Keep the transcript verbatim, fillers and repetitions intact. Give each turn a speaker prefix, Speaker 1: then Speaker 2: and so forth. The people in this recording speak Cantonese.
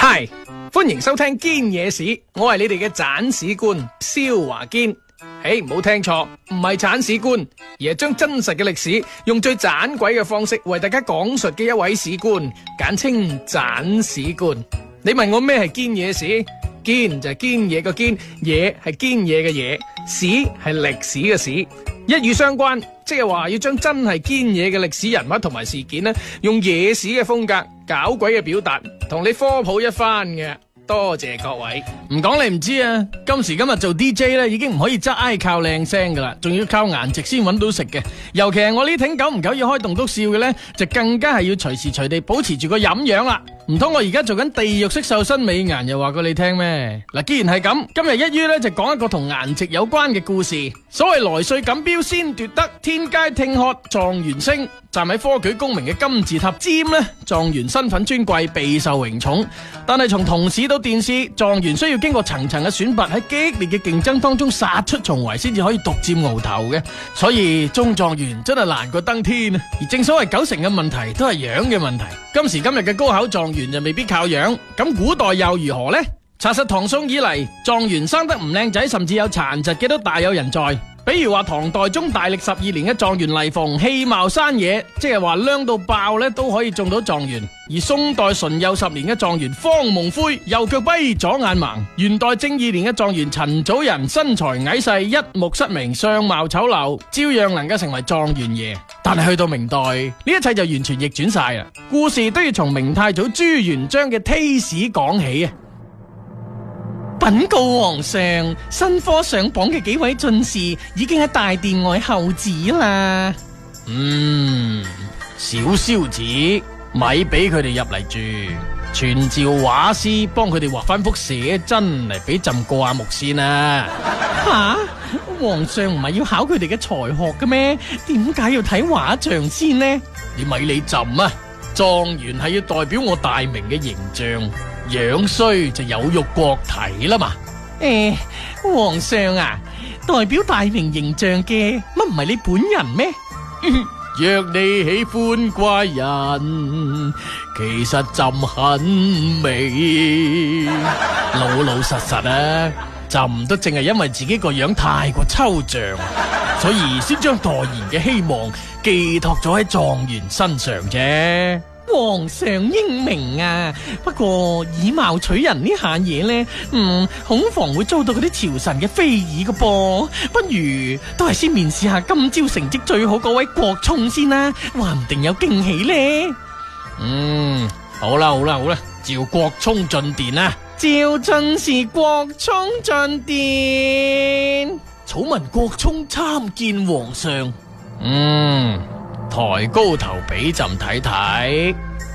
Speaker 1: 嗨，歡迎收聽堅嘢史，我係你哋嘅斬史官蕭華堅。誒，唔好聽錯，唔係鏟屎官，而係將真實嘅歷史用最盞鬼嘅方式為大家講述嘅一位史官，簡稱斬史官。你問我咩係堅嘢史？堅就係堅嘢個堅，嘢係堅嘢嘅嘢，史係歷史嘅史，一語相關，即係話要將真係堅嘢嘅歷史人物同埋事件呢，用野史嘅風格搞鬼嘅表達，同你科普一番嘅。多謝各位，
Speaker 2: 唔講你唔知啊！今時今日做 D J 咧，已經唔可以齋靠靚聲噶啦，仲要靠顏值先揾到食嘅。尤其係我呢挺久唔久要開棟篤笑嘅咧，就更加係要隨時隨地保持住個飲樣啦。唔通我而家做緊地獄式瘦身美顏，又話過你聽咩？嗱，既然係咁，今日一於咧就講一個同顏值有關嘅故事。所謂來歲錦標先奪得，天街聽喝狀元升。站喺科舉功名嘅金字塔尖呢，狀元身份尊貴，備受榮寵。但係從童試到殿試，狀元需要經過層層嘅選拔，喺激烈嘅競爭當中殺出重圍，先至可以獨佔鰲頭嘅。所以中狀元真係難過登天啊！而正所謂九成嘅問題都係樣嘅問題。今時今日嘅高考狀元就未必靠樣，咁古代又如何呢？查實唐宋以嚟，狀元生得唔靚仔，甚至有殘疾嘅都大有人在。比如話唐代中大歷十二年嘅狀元黎逢，氣貌山野，即係話靚到爆咧都可以中到狀元。而宋代淳佑十年嘅狀元方蒙灰，右腳跛，左眼盲。元代正二年嘅狀元陳祖仁，身材矮細，一目失明，相貌醜陋，照樣能夠成為狀元爺。但係去到明代，呢一切就完全逆轉晒啦。故事都要從明太祖朱元璋嘅梯史講起啊！稟告皇上，新科上榜嘅幾位進士已經喺大殿外候旨啦。嗯，小蕭子，咪俾佢哋入嚟住，傳召畫師幫佢哋畫翻幅寫真嚟俾朕過下目先啊。吓，皇上唔係要考佢哋嘅才學嘅咩？點解要睇畫像先呢？你咪理朕啊！狀元係要代表我大明嘅形象。樣衰就有辱國體啦嘛！誒、欸，皇上啊，代表大明形象嘅乜唔係你本人咩？若你喜歡怪人，其實朕很美。老老實實啊，朕都淨係因為自己個樣太過抽象，所以先將代言嘅希望寄託咗喺狀元身上啫。皇上英明啊，不過以貌取人呢下嘢呢，嗯，恐防會遭到嗰啲朝臣嘅非議嘅噃。不如都係先面試下今朝成績最好嗰位郭沖先啦，話唔定有驚喜呢。嗯，好啦好啦好啦，召郭沖進殿啦。召進士郭沖進殿，草民郭沖參見皇上。嗯。抬高頭俾朕睇睇，